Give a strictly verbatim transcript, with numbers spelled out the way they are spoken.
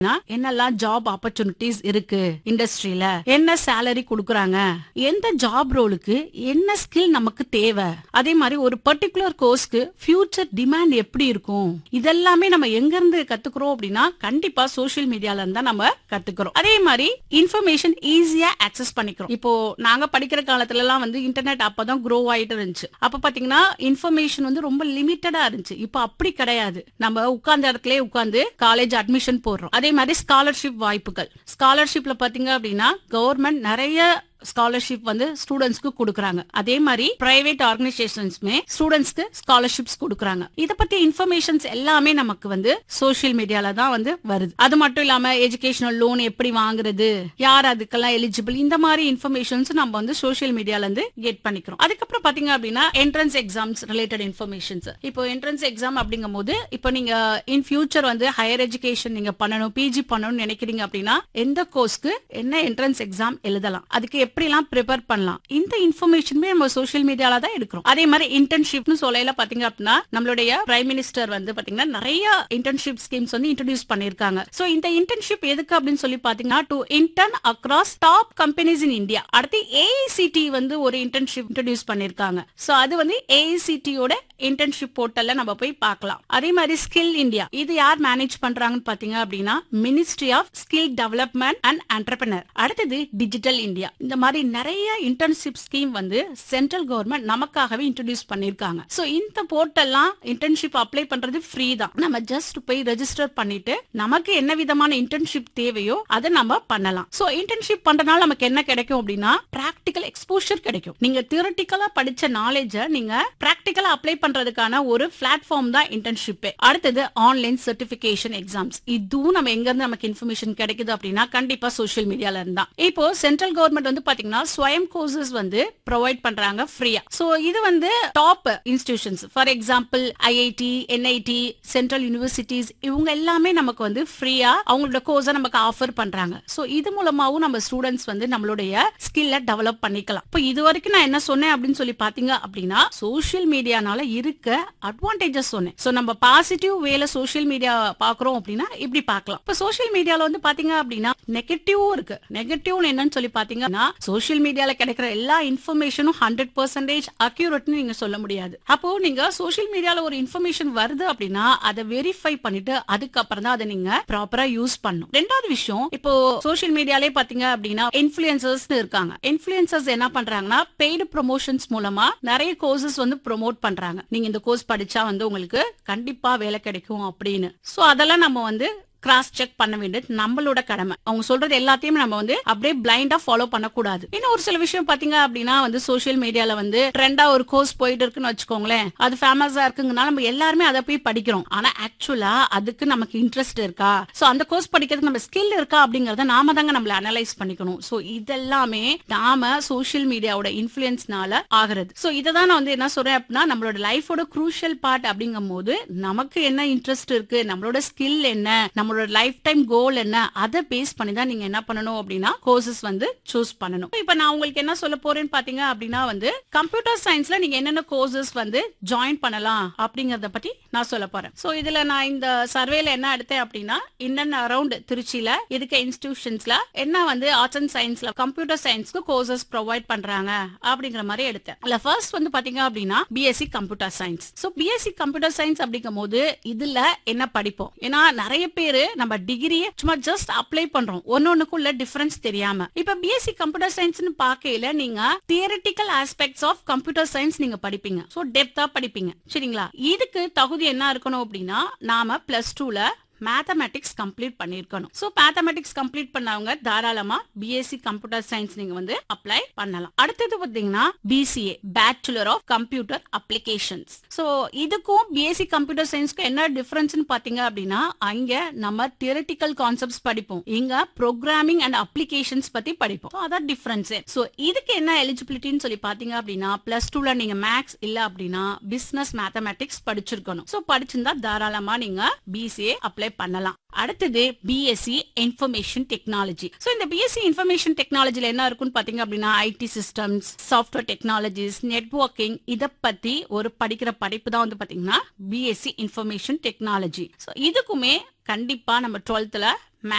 என்னெல்லாம் job opportunities இருக்கு இண்டஸ்ட்ரியில, என்ன சேலரி கொடுக்கறாங்க, எந்த ஜாப் ரோலுக்கு என்ன ஸ்கில் நமக்கு தேவை, அதே மாதிரி ஒரு பர்டிகுலர் கோர்ஸ்க்கு ஃபியூச்சர் டிமாண்ட் எப்படி இருக்கும், இதெல்லாமே நம்ம எங்க இருந்து கத்துக்கிறோம் அப்படின்னா கண்டிப்பா சோஷியல் மீடியால இருந்தா நம்ம கத்துக்கிறோம். அதே மாதிரி இன்ஃபர்மேஷன் ஈஸியா ஆக்சஸ் பண்ணிக்கிறோம். இப்போ நாங்க படிக்கிற காலத்துல எல்லாம் வந்து இன்டர்நெட் அப்பதான் க்ரோ ஆயிட்டு இருந்துச்சு. அப்ப பாத்தீங்கன்னா இன்ஃபர்மேஷன் வந்து ரொம்ப லிமிட்டடா இருந்துச்சு. இப்போ அப்படி கிடையாது. நம்ம உட்கார்ந்த இடத்துல உட்கார்ந்து காலேஜ் அட்மிஷன் போடுறோம். அதே மாதிரி ஸ்காலர்ஷிப் வாய்ப்புகள், ஸ்காலர்ஷிப்ல பாத்தீங்க அப்படின்னா கவர்மெண்ட் நிறைய ஸ்காலர்ஷிப் வந்து ஸ்டூடெண்ட்ஸ்க்கு கொடுக்கறாங்க. அதே மாதிரி பிரைவேட் ஆர்கனைசேஷன்ஸ்மே ஸ்டூடெண்ட்ஸ்க்கு ஸ்காலர்ஷிப்ஸ் கொடுக்கறாங்க. இத பத்தி இன்ஃபர்மேஷன்ஸ் எல்லாமே நமக்கு வந்து சோஷியல் மீடியால தான் வந்து வருது. அது மட்டும் இல்லாம எஜுகேஷனல் லோன் எப்படி வாங்குறது, யார் அதுக்கெல்லாம் எலிஜிபிள், இந்த மாதிரி இன்ஃபர்மேஷன்ஸ் நம்ம வந்து சோஷியல் மீடியால இருந்து கெட் பண்ணிக்கிறோம். அதுக்கப்புறம் பாத்தீங்க அப்படின்னா என்ட்ரன்ஸ் எக்ஸாம்ஸ் ரிலேட்டட் இன்ஃபர்மேஷன்ஸ். இப்போ என்ட்ரன்ஸ் எக்ஸாம் அப்படிங்கும் போது இப்போ நீங்க இன் ஃபியூச்சர் வந்து ஹையர் எஜுகேஷன் நீங்க பண்ணணும், பிஜி பண்ணணும்னு நினைக்கிறீங்க அப்படின்னா எந்த கோர்ஸ்க்கு என்ன என்ட்ரன்ஸ் எக்ஸாம் எழுதலாம், அதுக்கு எப்படிலாம் ப்ரிப்பேர் பண்ணலாம், இந்த இன்ஃபர்மேஷனுமே நம்ம சோஷியல் மீடியால தான் எடுக்கிறோம். அதே மாதிரி இன்டர்ன்ஷிப்னு சொல்லல பாத்தீங்க அப்படின்னா நம்மளுடைய பிரைம் மினிஸ்டர் வந்து பாத்தீங்கன்னா நிறைய இன்டர்ன்ஷிப் ஸ்கீம்ஸ் வந்து இன்ட்ரோடியூஸ் பண்ணிருக்காங்க. சோ இந்த இன்டர்ன்ஷிப் எதுக்கு அப்படின்னு சொல்லி பாத்தீங்கன்னா to intern across top companies in India. அடுத்து ஏஐசிடி வந்து ஒரு இன்டர்ன்ஷிப் இன்ட்ரோடியூஸ் பண்ணிருக்காங்க. சோ அது வந்து ஏஐசிடி ஓட இன்டர்ன்ஷிப் போர்ட்டல்ல நம்ம போய் பார்க்கலாம். அதே மாதிரி ஸ்கில் இந்தியா, இது யார் மேனேஜ் பண்றாங்கன்னு பாத்தீங்க அப்படின்னா ministry of skill development and entrepreneur. அடுத்தது டிஜிட்டல் இந்தியா. இந்த மாதிரி நிறைய இன்டர்ன்ஷிப் ஸ்கீம் வந்து சென்ட்ரல் கவர்மெண்ட் நமக்காகவே இன்ட்ரோடியூஸ் பண்ணிருக்காங்க. சோ இந்த போர்ட்டல்லாம் இன்டர்ன்ஷிப் அப்ளை பண்றது ஃப்ரீ தான். நம்ம ஜஸ்ட் போய் ரெஜிஸ்டர் பண்ணிட்டு நமக்கு என்ன விதமான இன்டர்ன்ஷிப் தேவையோ அதை நம்ம பண்ணலாம். சோ இன்டர்ன்ஷிப் பண்றதுனால நமக்கு என்ன கிடைக்கும் அப்படின்னா பிராக்டிகல் எக்ஸ்போஷர் கிடைக்கும். நீங்க தியரிட்டிக்கலா படிச்ச நாலேஜ நீங்க பிராக்டிகலா அப்ளை பண்றதுக்கான ஒரு பிளாட்ஃபார்ம் தான் இன்டர்ன்ஷிப். அடுத்தது ஆன்லைன் சர்டிபிகேஷன் எக்ஸாம்ஸ். இதுவும் நம்ம எங்க இருந்து நமக்கு இன்ஃபர்மேஷன் கிடைக்குது அப்படின்னா கண்டிப்பா சோஷியல் மீடியால இருந்தா. இப்போ சென்ட்ரல் கவர்மெண்ட் வந்து பாத்தீங்கன்னா ஸ்வயம் கோர்சஸ் வந்து ப்ரொவைட் பண்றாங்க ஃப்ரீயா. சோ இது வந்து top institutions, for example IIT, NIT, central universities, இவங்க எல்லாமே நமக்கு வந்து ஃப்ரீயா அவங்களோட கோர்ஸை நமக்கு ஆஃபர் பண்றாங்க. சோ இது மூலமாவும் நம்ம ஸ்டூடெண்ட்ஸ் வந்து நம்மளுடைய ஸ்கில்ல டெவலப் பண்ணிக்கலாம். இப்போ இது வரைக்கும் நான் என்ன சொன்னேன் அப்படின்னு சொல்லி பாத்தீங்க அப்படின்னா சோஷியல் மீடியானால இருக்க அட்வான்டேஜஸ் சொன்னேன். சோ நம்ம பாசிட்டிவ் வேல சோஷியல் மீடியா பாக்குறோம் அப்படின்னா இப்படி பார்க்கலாம். இப்போ சோஷியல் மீடியால வந்து பாத்தீங்க அப்படின்னா நெகட்டிவும் இருக்கு. நெகட்டிவ் என்னன்னு சொல்லி பாத்தீங்கன்னா சோஷியல் மீடியால கிடைக்கிற எல்லா இன்ஃபர்மேஷனும் ஹண்ட்ரட் பர்சன்டேஜ் அக்யூரேட்னு நீங்க சொல்ல முடியாது. அப்போ நீங்க சோஷியல் மீடியால ஒரு இன்ஃபர்மேஷன் வருது அப்படின்னா அதை வெரிஃபை பண்ணிட்டு அதுக்கப்புறம் தான் அதை நீங்க ப்ராப்பரா யூஸ் பண்ணணும். ரெண்டாவது விஷயம், இப்போ சோஷியல் மீடியாலே பாத்தீங்க அப்படின்னா இன்ஃபுளுசர்ஸ் இருக்காங்க. இன்ஃபுளுசர்ஸ் என்ன பண்றாங்கன்னா பெய்டு ப்ரமோஷன்ஸ் மூலமா நிறைய கோர்சஸ் வந்து ப்ரோமோட் பண்றாங்க. நீங்க இந்த கோர்ஸ் படிச்சா வந்து உங்களுக்கு கண்டிப்பா வேலை கிடைக்கும் அப்படின்னு. சோ அதெல்லாம் நம்ம வந்து கிராஸ் செக் பண்ண வேண்டியது நம்மளோட கடமை. அவங்க சொல்றது எல்லாத்தையும் நம்ம வந்து அப்படியே பிளைண்டா ஃபாலோ பண்ணக்கூடாது. இன்னும் ஒரு சில விஷயம் பாத்தீங்க அப்படின்னா வந்து சோஷியல் மீடியால வந்து ட்ரெண்டா ஒரு கோர்ஸ் போயிட்டு இருக்குன்னு வச்சுக்கோங்களேன், அது ஃபேமஸா இருக்குங்கன்னா நம்ம எல்லாருமே அதை போய் படிக்கிறோம். ஆனா ஆக்சுவலா அதுக்கு நமக்கு இன்ட்ரெஸ்ட் இருக்கா, சோ அந்த கோர்ஸ் படிக்கிறதுக்கு நம்ம ஸ்கில் இருக்கா அப்படிங்கறத நாம தாங்க நம்மள அனலைஸ் பண்ணிக்கணும். சோ இதெல்லாமே நாம சோஷியல் மீடியாவோட இன்ஃபுளுன்ஸ்னால ஆகிறது. சோ இததான் நான் வந்து என்ன சொல்றேன் அப்படின்னா நம்மளோட லைஃபோட க்ரூஷியல் பார்ட் அப்படிங்கும் போது நமக்கு என்ன இன்ட்ரெஸ்ட் இருக்கு, நம்மளோட ஸ்கில் என்ன, நம்மளோட லைஃப் டைம் கோல் என்ன, அதை பேஸ் பண்ணி தான் நீங்க என்ன பண்ணணும் அப்படின்னா கோர்சஸ் வந்து சூஸ் பண்ணணும். இப்போ நான் உங்களுக்கு என்ன சொல்ல போறேன்னு பாத்தீங்க அப்படின்னா வந்து கம்ப்யூட்டர் சயின்ஸ்ல நீங்க என்னென்ன கோர்சஸ் வந்து ஜாயின் பண்ணலாம் அப்படிங்கறத பத்தி நான் சொல்ல போறேன். சோ இதுல நான் இந்த சர்வேல என்ன எடுத்தேன் அப்படின்னா இன் அண்ட் அரௌண்ட் திருச்சியில இருக்க இன்ஸ்டிடியூஷன்ஸ்ல என்ன வந்து ஆர்ட்ஸ் அண்ட் சயின்ஸ்ல கம்ப்யூட்டர் சயின்ஸ்க்கு கோர்சஸ் ப்ரொவைட் பண்றாங்க அப்படிங்கிற மாதிரி எடுத்தேன். இல்ல ஃபர்ஸ்ட் வந்து பாத்தீங்க அப்படின்னா BSc computer science. So BSc computer science அப்படிங்கும் போது இதுல என்ன படிப்போம், ஏன்னா நிறைய பேரு நம்ம டிகிரியை சும்மா ஜஸ்ட் அப்ளை பண்றோம், ஒன்னொன்னுக்குள்ள டிஃபரன்ஸ் தெரியாம. இப்ப பிஎஸ்சி கம்ப்யூட்டர் சயின்ஸ்னு பார்க்கையில நீங்க theoretical aspects of computer science நீங்க படிப்பீங்க. சோ டெப்தா படிப்பீங்க. சரிங்களா? இதுக்கு தகுதி என்ன இருக்கணும் அப்படின்னா நாம பிளஸ் டூல மேத்தமேட்டிக்ஸ் கம்ப்ளீட் பண்ணிருக்கணும். சோ மேத்தமேட்டிக்ஸ் கம்ப்ளீட் பண்ணவங்க தாராளமா பிஎஸ்சி கம்ப்யூட்டர் சயின்ஸ் நீங்க வந்து அப்ளை பண்ணலாம். அடுத்தது பாத்தீங்கன்னா PCA bachelor of computer applications. So இதுக்கும் பிஎஸ்சி கம்ப்யூட்டர் சயின்ஸ்க்கு என்ன டிஃபரன்ஸ்னு பாத்தீங்க அப்படின்னா அங்க நம்ம தியரிட்டிக்கல் கான்செப்ட்ஸ் படிப்போம், இங்க ப்ரோக்ராமிங் அண்ட் அப்ளிகேஷன்ஸ் பத்தி படிப்போம். அதான் டிஃபரன்ஸ். சோ இதுக்கு என்ன எலிஜிபிலிட்டின்னு சொல்லி பாத்தீங்க அப்படின்னா பிளஸ் டூல நீங்க மேக்ஸ் இல்ல அப்படின்னா பிசினஸ் மேத்தமேட்டிக்ஸ் படிச்சிருக்கணும். சோ படிச்சிருந்தா தாராளமா நீங்க பிசிஏ அப்ளை பண்ணலாம். அடுத்தது பிஎஸ்சி இன்ஃபர்மேஷன் டெக்னாலஜி. சோ இந்த பிஎஸ்சி இன்ஃபர்மேஷன் டெக்னாலஜில என்ன இருக்குன்னு பாத்தீங்க அப்படின்னா ID systems, software technologies, networking, இத பத்தி ஒரு படிக்கிற படிப்பு தான் வந்து பாத்தீங்கன்னா பிஎஸ்சி இன்ஃபர்மேஷன் டெக்னாலஜி. சோ இதுக்குமே கண்டிப்பா நம்ம டுவெல்த்ல